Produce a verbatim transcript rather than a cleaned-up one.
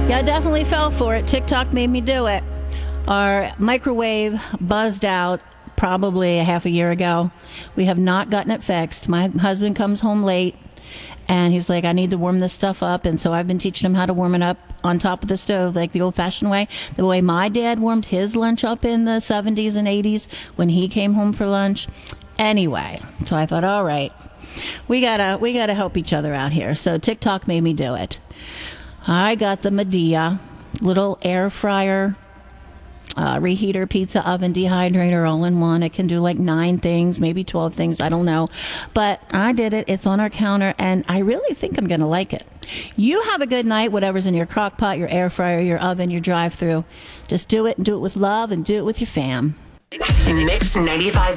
Yeah, I definitely fell for it. TikTok made me do it. Our microwave buzzed out probably a half a year ago. We have not gotten it fixed. My husband comes home late and he's like, I need to warm this stuff up. And so I've been teaching him how to warm it up on top of the stove, like the old fashioned way, the way my dad warmed his lunch up in the seventies and eighties when he came home for lunch. Anyway, so I thought, all right, we gotta we gotta help each other out here. So TikTok made me do it. I got the Medea little air fryer, uh, reheater, pizza oven, dehydrator, all in one. It can do like nine things, maybe twelve things. I don't know. But I did it. It's on our counter, and I really think I'm going to like it. You have a good night, whatever's in your crock pot, your air fryer, your oven, your drive-through. Just do it and do it with love and do it with your fam. Mix ninety-five